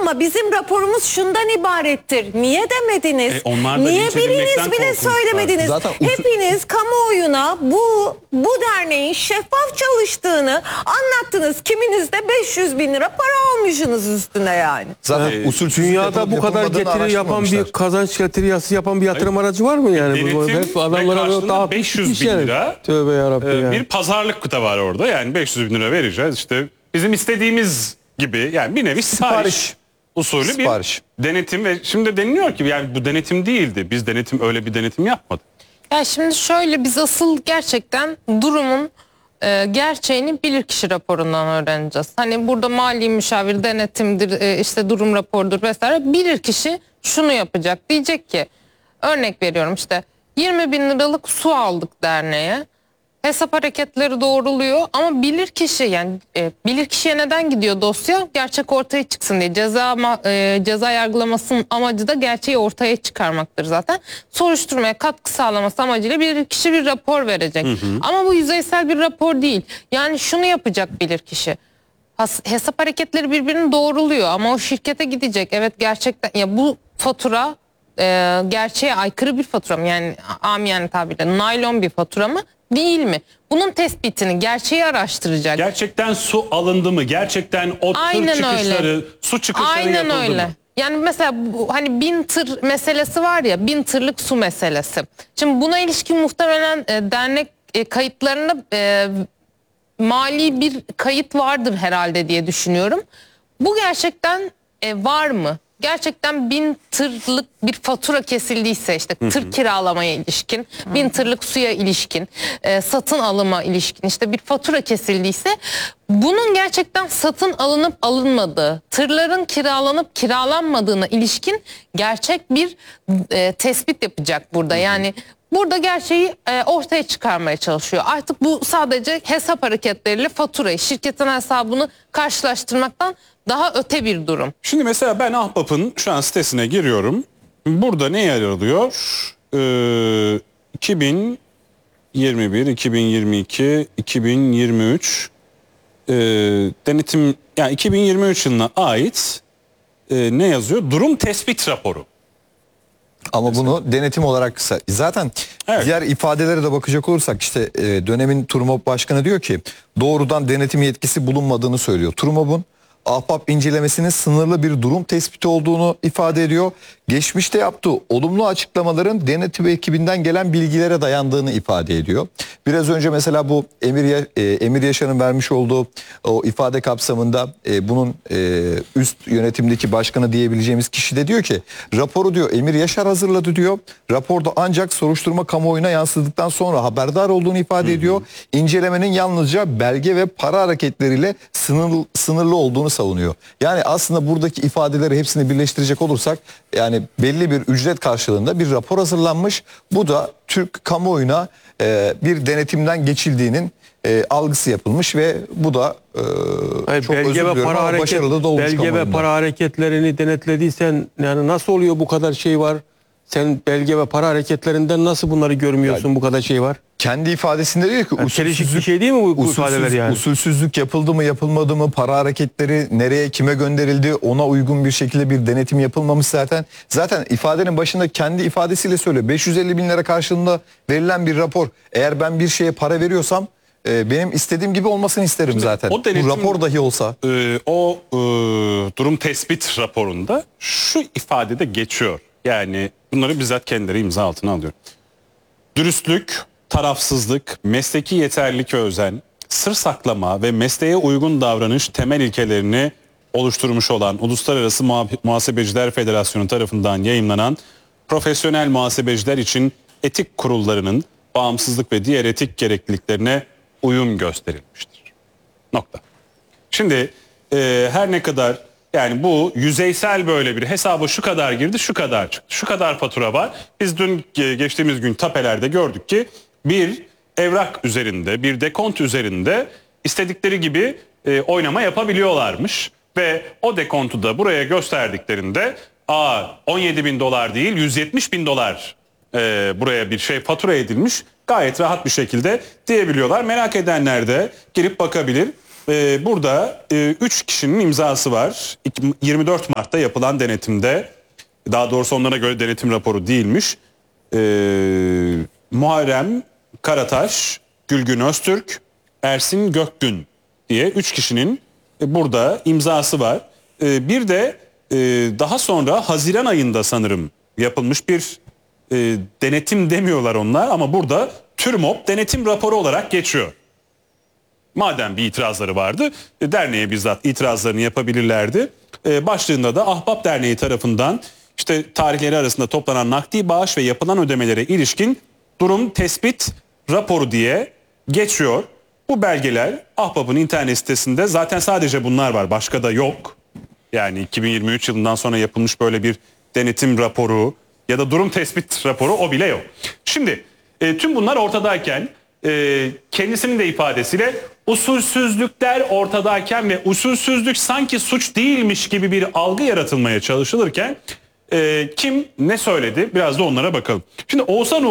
ama bizim raporumuz şundan ibarettir. Niye demediniz? Niye biriniz bile söylemediniz? Zaten hepiniz kamuoyuna bu derneğin şeffaf çalıştığını anlattınız. Kiminiz de 500 bin lira para almışsınız üstüne yani. Zaten usulsüzlük dünyada bu kadar getiri yapan bir kazanç getirisi yapan bir yatırım aracı var mı yani? Denetim adamlara daha 500 bin lira tövbe yarabbim bir pazarlık da var orada. Yani 500 bin lira vereceğiz. İşte bizim istediğimiz gibi, yani bir nevi sipariş usulü bir denetim ve şimdi deniliyor ki yani bu denetim değildi. Biz öyle bir denetim yapmadık. Ya şimdi şöyle, biz asıl gerçekten durumun gerçeğini bilirkişi raporundan öğreneceğiz. Hani burada mali müşavir, denetimdir, işte durum raporudur vesaire. Bilirkişi şunu yapacak. Diyecek ki, örnek veriyorum, işte 20 bin liralık su aldık derneğe. Hesap hareketleri doğruluyor ama bilirkişi, yani bilirkişiye neden gidiyor dosya? Gerçek ortaya çıksın diye. Ceza yargılamasının amacı da gerçeği ortaya çıkarmaktır zaten. Soruşturmaya katkı sağlaması amacıyla bilirkişi bir rapor verecek. Ama bu yüzeysel bir rapor değil. Yani şunu yapacak bilirkişi. Hesap hareketleri birbirini doğruluyor ama o şirkete gidecek. Evet, gerçekten ya bu fatura gerçeğe aykırı bir fatura mı? Yani amiyane tabirle naylon bir fatura mı? Değil mi? Bunun tespitini, gerçeği araştıracak. Gerçekten su alındı mı? Gerçekten o tır çıkışları, su çıkışları yapıldı mı? Yani mesela hani 1000 tır meselesi var ya, 1000 tırlık su meselesi. Şimdi buna ilişkin muhtemelen dernek kayıtlarında mali bir kayıt vardır herhalde diye düşünüyorum. Bu gerçekten var mı? Gerçekten 1000 tırlık bir fatura kesildiyse, işte tır kiralamaya ilişkin, 1000 tırlık suya ilişkin, satın alıma ilişkin işte bir fatura kesildiyse, bunun gerçekten satın alınıp alınmadığı, tırların kiralanıp kiralanmadığına ilişkin gerçek bir tespit yapacak burada. Yani burada gerçeği ortaya çıkarmaya çalışıyor. Artık bu sadece hesap hareketleriyle faturayı, şirketin hesabını karşılaştırmaktan daha öte bir durum. Şimdi mesela ben Ahbap'ın şu an sitesine giriyorum. Burada ne yer alıyor? 2021, 2022, 2023 denetim, yani 2023 yılına ait ne yazıyor? Durum tespit raporu. Ama mesela bunu denetim olarak zaten diğer ifadelere de bakacak olursak işte dönemin TURMOB Başkanı diyor ki doğrudan denetim yetkisi bulunmadığını söylüyor. TURMOB'un Ahbap incelemesinin sınırlı bir durum tespiti olduğunu ifade ediyor. Geçmişte yaptığı olumlu açıklamaların denetim ekibinden gelen bilgilere dayandığını ifade ediyor. Biraz önce mesela bu Emir Yaşar'ın vermiş olduğu o ifade kapsamında bunun üst yönetimdeki başkanı diyebileceğimiz kişi de diyor ki raporu diyor Emir Yaşar hazırladı diyor. Raporda ancak soruşturma kamuoyuna yansıdıktan sonra haberdar olduğunu ifade ediyor. İncelemenin yalnızca belge ve para hareketleriyle sınırlı olduğunu savunuyor. Yani aslında buradaki ifadeleri hepsini birleştirecek olursak yani belli bir ücret karşılığında bir rapor hazırlanmış. Bu da Türk kamuoyuna bir denetimden geçildiğinin algısı yapılmış ve bu da çok belge ve para başarılı da olmuş. Belge ve para hareketlerini denetlediysen yani nasıl oluyor bu kadar şey var? Sen belge ve para hareketlerinden nasıl bunları görmüyorsun, yani, bu kadar şey var? Kendi ifadesinde diyor ki çelişik bir şey değil mi bu ifadeler yani? Usulsüzlük yapıldı mı yapılmadı mı, para hareketleri nereye kime gönderildi, ona uygun bir şekilde bir denetim yapılmamış zaten. Zaten ifadenin başında kendi ifadesiyle söylüyor. 550 bin lira karşılığında verilen bir rapor. Eğer ben bir şeye para veriyorsam benim istediğim gibi olmasını isterim. Şimdi zaten. O denetim, bu rapor dahi olsa. Durum tespit raporunda şu ifadede geçiyor. Yani bunları bizzat kendileri imza altına alıyor. Dürüstlük, tarafsızlık, mesleki yeterlilik ve özen, sır saklama ve mesleğe uygun davranış temel ilkelerini oluşturmuş olan Uluslararası Muhasebeciler Federasyonu tarafından yayımlanan profesyonel muhasebeciler için etik kurullarının bağımsızlık ve diğer etik gerekliliklerine uyum gösterilmiştir. Nokta. Şimdi her ne kadar yani bu yüzeysel böyle bir hesaba şu kadar girdi, şu kadar çıktı, şu kadar fatura var. Biz dün geçtiğimiz gün tapelerde gördük ki bir evrak üzerinde, bir dekont üzerinde istedikleri gibi oynama yapabiliyorlarmış. Ve o dekontu da buraya gösterdiklerinde 17 bin dolar değil 170 bin dolar buraya bir şey fatura edilmiş, gayet rahat bir şekilde diyebiliyorlar. Merak edenler de girip bakabilir. burada 3 kişinin imzası var. 24 Mart'ta yapılan denetimde, daha doğrusu onlara göre denetim raporu değilmiş. Muharrem Karataş, Gülgün Öztürk, Ersin Gökgün diye 3 kişinin burada imzası var. Bir de daha sonra Haziran ayında sanırım yapılmış bir denetim demiyorlar onlar ama burada TÜRMOP denetim raporu olarak geçiyor. Madem bir itirazları vardı, derneğe bizzat itirazlarını yapabilirlerdi. Başlığında da Ahbap Derneği tarafından işte tarihleri arasında toplanan nakdi bağış ve yapılan ödemelere ilişkin durum tespit raporu diye geçiyor. Bu belgeler Ahbap'ın internet sitesinde, zaten sadece bunlar var, başka da yok. Yani 2023 yılından sonra yapılmış böyle bir denetim raporu ya da durum tespit raporu o bile yok. Şimdi tüm bunlar ortadayken kendisinin de ifadesiyle usulsüzlükler ortadayken ve usulsüzlük sanki suç değilmiş gibi bir algı yaratılmaya çalışılırken kim ne söyledi biraz da onlara bakalım. Şimdi Oğuzhan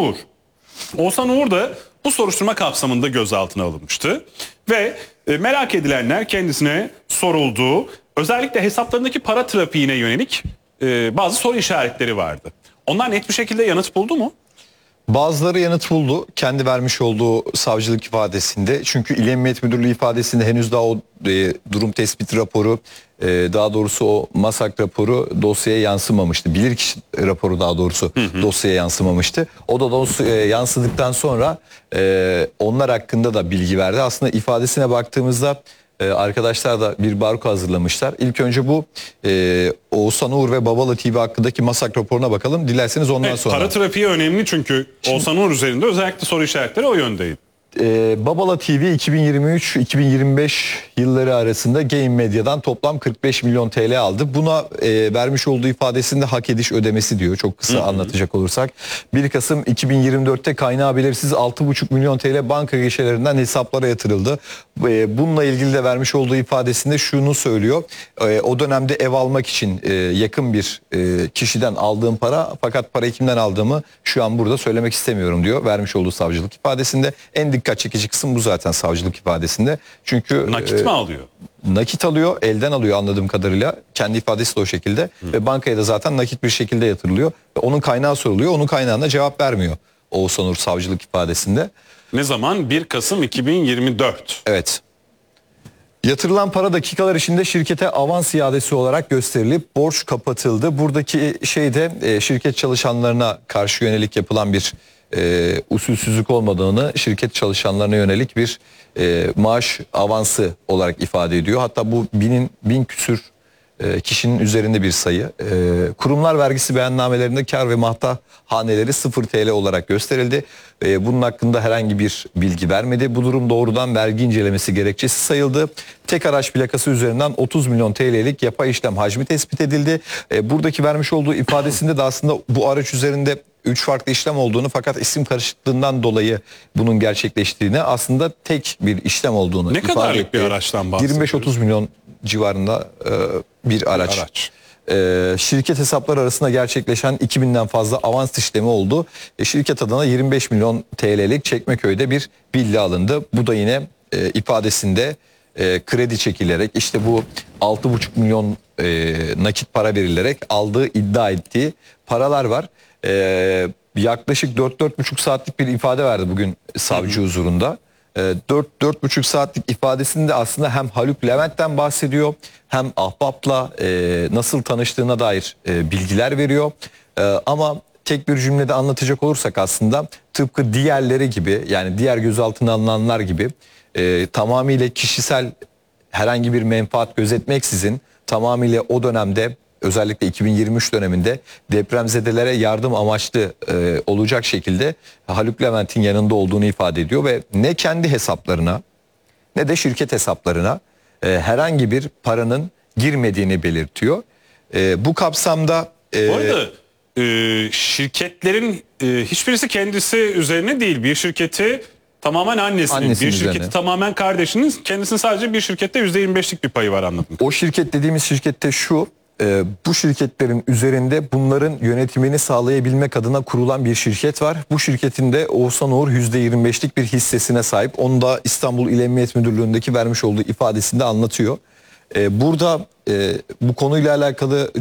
Uğur da bu soruşturma kapsamında gözaltına alınmıştı ve merak edilenler kendisine sorulduğu, özellikle hesaplarındaki para trafiğine yönelik bazı soru işaretleri vardı. Onlar net bir şekilde yanıt buldu mu? Bazıları yanıt buldu kendi vermiş olduğu savcılık ifadesinde. Çünkü İl Emniyet Müdürlüğü ifadesinde henüz daha o durum tespit raporu, daha doğrusu o MASAK raporu dosyaya yansımamıştı. Bilirkişi raporu daha doğrusu dosyaya yansımamıştı. O da dosyaya yansıdıktan sonra onlar hakkında da bilgi verdi. Aslında ifadesine baktığımızda arkadaşlar da bir barko hazırlamışlar. İlk önce bu Oğuzhan Uğur ve Babala TV hakkındaki MASAK raporuna bakalım. Dilerseniz ondan sonra. Para trafiği önemli çünkü Oğuzhan Uğur üzerinde özellikle soru işaretleri o yöndeydi. Babala TV 2023-2025 yılları arasında Game Medya'dan toplam 45 milyon TL aldı. Buna vermiş olduğu ifadesinde hak ediş ödemesi diyor. Çok kısa anlatacak olursak. 1 Kasım 2024'te kaynağı belirsiz 6,5 milyon TL banka gişelerinden hesaplara yatırıldı. Bununla ilgili de vermiş olduğu ifadesinde şunu söylüyor. O dönemde ev almak için yakın bir kişiden aldığım para, fakat parayı kimden aldığımı şu an burada söylemek istemiyorum diyor. Vermiş olduğu savcılık ifadesinde. En dikkat çekici kısım bu zaten savcılık ifadesinde. Çünkü Nakit mi alıyor? Nakit alıyor, elden alıyor anladığım kadarıyla. Kendi ifadesi de o şekilde. Ve bankaya da zaten nakit bir şekilde yatırılıyor. Ve onun kaynağı soruluyor. Onun kaynağına cevap vermiyor Oğuzhan Uğur savcılık ifadesinde. Ne zaman? 1 Kasım 2024. Evet. Yatırılan para dakikalar içinde şirkete avans iadesi olarak gösterilip borç kapatıldı. Buradaki şey de şirket çalışanlarına karşı yönelik yapılan bir usulsüzlük olmadığını, şirket çalışanlarına yönelik bir maaş avansı olarak ifade ediyor. Hatta bu bin küsür kişinin üzerinde bir sayı. Kurumlar vergisi beyannamelerinde kar ve mahta haneleri 0 TL olarak gösterildi. Bunun hakkında herhangi bir bilgi vermedi. Bu durum doğrudan vergi incelemesi gerekçesi sayıldı. Tek araç plakası üzerinden 30 milyon TL'lik yapay işlem hacmi tespit edildi. Buradaki vermiş olduğu ifadesinde de aslında bu araç üzerinde 3 farklı işlem olduğunu, fakat isim karışıklığından dolayı bunun gerçekleştiğini, aslında tek bir işlem olduğunu Ne ifade kadarlık etti. bir araçtan bahsediyoruz? 25-30 milyon civarında bir araç. Şirket hesapları arasında gerçekleşen 2000'den fazla avans işlemi oldu. Şirket adına 25 milyon TL'lik Çekmeköy'de bir villa alındı. Bu da yine ifadesinde kredi çekilerek, işte bu 6,5 milyon nakit para verilerek aldığı iddia ettiği paralar var. Yaklaşık 4-4,5 saatlik bir ifade verdi bugün savcı huzurunda. 4-4,5 saatlik ifadesinde aslında hem Haluk Levent'ten bahsediyor, hem Ahbap'la nasıl tanıştığına dair bilgiler veriyor. Ama tek bir cümlede anlatacak olursak aslında tıpkı diğerleri gibi, yani diğer gözaltına alınanlar gibi tamamıyla kişisel herhangi bir menfaat gözetmeksizin, tamamıyla o dönemde, özellikle 2023 döneminde depremzedelere yardım amaçlı olacak şekilde Haluk Levent'in yanında olduğunu ifade ediyor ve ne kendi hesaplarına ne de şirket hesaplarına herhangi bir paranın girmediğini belirtiyor. Bu kapsamda Bu arada şirketlerin hiçbirisi kendisi üzerine değil. Bir şirketi tamamen annesinin, bir şirketi üzerine. tamamen kardeşinin, kendisinin sadece bir şirkette %25'lik bir payı var anladım. O şirket dediğimiz şirkette şu, Bu şirketlerin üzerinde bunların yönetimini sağlayabilmek adına kurulan bir şirket var. Bu şirketin de Oğuzhan Uğur %25'lik bir hissesine sahip. Onu da İstanbul İl Emniyet Müdürlüğü'ndeki vermiş olduğu ifadesinde anlatıyor. Burada bu konuyla alakalı